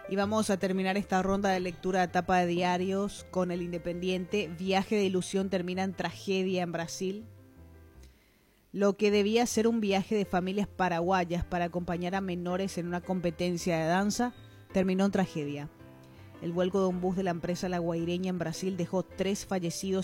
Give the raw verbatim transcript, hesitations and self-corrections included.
Y vamos a terminar esta ronda de lectura de tapa de diarios con El Independiente. Viaje de ilusión termina en tragedia en Brasil. Lo que debía ser un viaje de familias paraguayas para acompañar a menores en una competencia de danza terminó en tragedia. El vuelco de un bus de la empresa La Guaireña en Brasil dejó tres fallecidos